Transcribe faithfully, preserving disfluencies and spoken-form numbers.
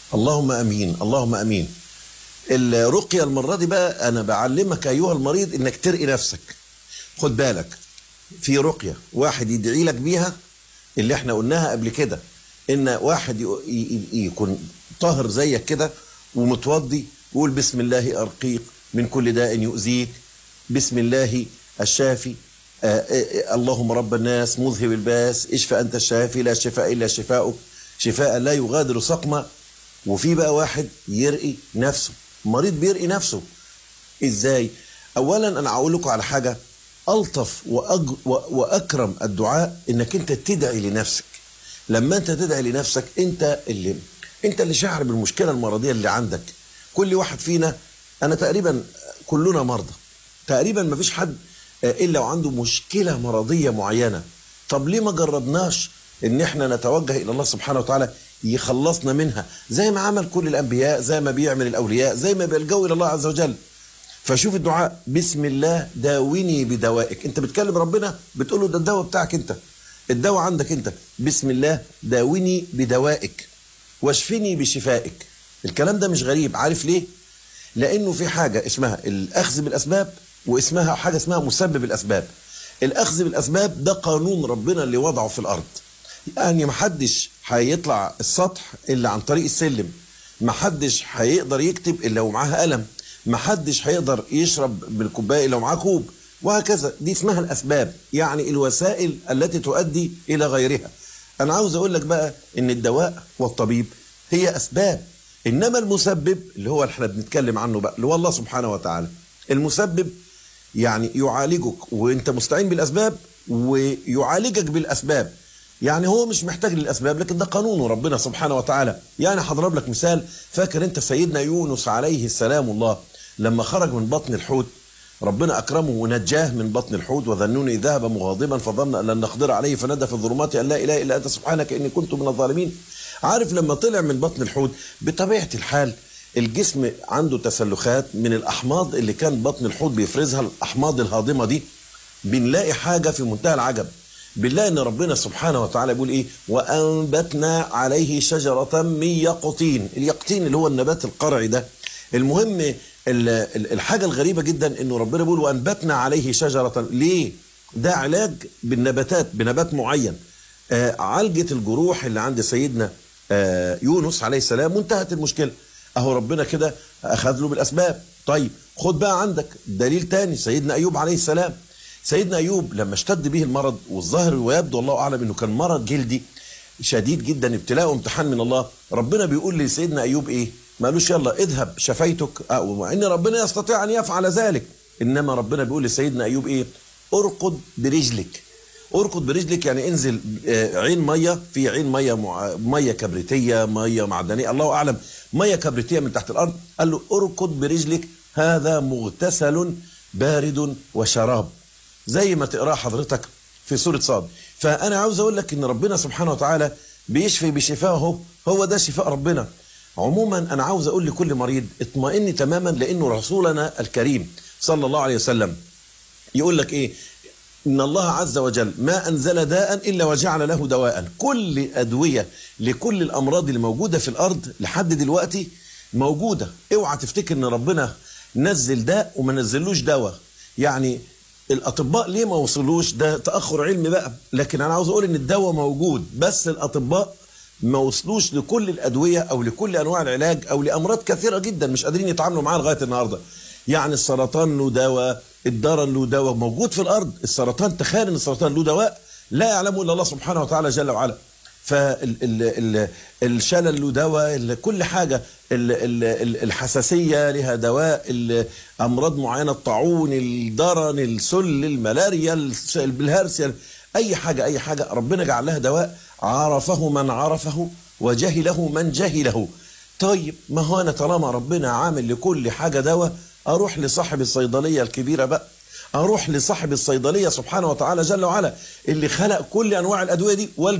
اللهم امين، اللهم امين. الرقيه المره دي بقى انا بعلمك ايها المريض انك ترقي نفسك. خد بالك، في رقيه واحد يدعي لك بيها اللي احنا قلناها قبل كده، ان واحد يكون طاهر زيك كده ومتوضي ويقول بسم الله ارقيك من كل داء يؤذيك، بسم الله الشافي، آه آه اللهم رب الناس مذهب الباس اشفى انت الشافي لا شفاء الا شفاؤك شفاء لا يغادر سقما. وفي بقى واحد يرقي نفسه، مريض بيرقي نفسه ازاي؟ اولا انا هقول لكم على حاجه، الطف وأج... واكرم الدعاء انك انت تدعي لنفسك. لما انت تدعي لنفسك انت اللي انت اللي شاعر بالمشكله المرضيه اللي عندك. كل واحد فينا، انا تقريبا كلنا مرضى، تقريبا ما فيش حد الا وعنده مشكله مرضيه معينه. طب ليه ما جربناش ان احنا نتوجه الى الله سبحانه وتعالى يخلصنا منها، زي ما عمل كل الانبياء، زي ما بيعمل الاولياء، زي ما بيلجوا الى الله عز وجل. فشوف الدعاء، بسم الله داوني بدوائك. انت بتكلم ربنا بتقول له ده الدواء بتاعك انت، الدواء عندك انت. بسم الله داوني بدوائك واشفني بشفائك. الكلام ده مش غريب، عارف ليه؟ لانه في حاجه اسمها الاخذ بالاسباب، واسمها حاجه اسمها مسبب الاسباب. الاخذ بالاسباب ده قانون ربنا اللي وضعه في الارض، يعني محدش هيطلع السطح الا عن طريق السلم، محدش هيقدر يكتب الا ومعاه قلم، محدش هيقدر يشرب بالكوبايه الا ومعاه كوب، وهكذا. دي اسمها الاسباب، يعني الوسائل التي تؤدي الى غيرها. انا عاوز اقول لك بقى ان الدواء والطبيب هي اسباب، انما المسبب اللي هو احنا بنتكلم عنه بقى اللي هو الله سبحانه وتعالى. المسبب يعني يعالجك وانت مستعين بالاسباب ويعالجك بالاسباب، يعني هو مش محتاج للاسباب، لكن ده قانون ربنا سبحانه وتعالى. يعني هضرب لك مثال، فاكر انت سيدنا يونس عليه السلام الله لما خرج من بطن الحوت، ربنا اكرمه ونجاه من بطن الحوت، وذنوني ذهب مغاضبا فظن ان لن نقدر عليه فنادى في الظلمات ان لا اله الا انت سبحانك اني كنت من الظالمين. عارف لما طلع من بطن الحوت بطبيعه الحال الجسم عنده تسلخات من الاحماض اللي كان بطن الحوت بيفرزها، الاحماض الهاضمه دي. بنلاقي حاجه في منتهى العجب، بنلاقي ان ربنا سبحانه وتعالى بيقول ايه؟ وانبتنا عليه شجره من يقطين. اليقطين اللي هو النبات القرعي ده. المهم الحاجه الغريبه جدا انه ربنا بيقول وانبتنا عليه شجره. ليه؟ ده علاج بالنباتات، بنبات معين. آه عالجت الجروح اللي عند سيدنا آه يونس عليه السلام وانتهت المشكله. اهو ربنا كده اخذ له بالاسباب. طيب خد بقى عندك دليل تاني، سيدنا ايوب عليه السلام. سيدنا ايوب لما اشتد به المرض، والظاهر ويبدو الله اعلم انه كان مرض جلدي شديد جدا، ابتلاء وامتحان من الله، ربنا بيقول لسيدنا ايوب ايه؟ ما قالوش يلا اذهب شفيتك، ومع ان ربنا يستطيع ان يفعل ذلك، انما ربنا بيقول لسيدنا ايوب ايه؟ ارقد برجلك. ارقد برجلك يعني انزل عين ميه، في عين ميه مع... ميه كبريتيه، ميه معدنيه، الله اعلم، ميه كبريتيه من تحت الارض. قال له ارقد برجلك هذا مغتسل بارد وشراب، زي ما تقرأ حضرتك في سورة صاد. فأنا عاوز أقول لك إن ربنا سبحانه وتعالى بيشفي بشفائه، هو ده شفاء ربنا. عموما أنا عاوز أقول لكل مريض اطمئن تماما، لأنه رسولنا الكريم صلى الله عليه وسلم يقول لك إيه؟ إن الله عز وجل ما أنزل داء إلا وجعل له دواء. كل أدوية لكل الأمراض اللي موجودة في الأرض لحد دلوقتي موجودة. اوعى تفتكر إن ربنا نزل داء وما نزلوش دواء. يعني الاطباء ليه ما وصلوش؟ ده تاخر علمي بقى، لكن انا عاوز اقول ان الدواء موجود، بس الاطباء ما وصلوش لكل الادويه او لكل انواع العلاج او لامراض كثيره جدا مش قادرين يتعاملوا معاها لغايه النهارده. يعني السرطان له دواء، الضرر له دواء موجود في الارض. السرطان، تخيل ان السرطان له دواء لا يعلمه الا الله سبحانه وتعالى جل وعلا. فالشلل له دواء، كل حاجه، الحساسيه لها دواء، امراض معينه، الطاعون، الضرن، السل، الملاريا، البلهارسيا، اي حاجه اي حاجه ربنا جعل لها دواء، عرفه من عرفه وجهله من جهله. طيب ما هو انا طالما ربنا عامل لكل حاجه دواء، اروح لصاحب الصيدليه الكبيره بقى، اروح لصاحب الصيدليه سبحانه وتعالى جل وعلا اللي خلق كل انواع الادويه دي.